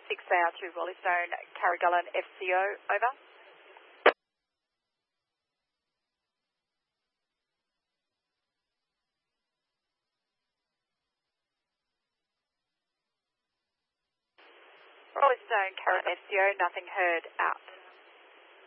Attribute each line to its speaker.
Speaker 1: 6-hour to Rollystone, Carrigalan FCO, over. Rollystone, Carrigalan FCO, nothing heard, out.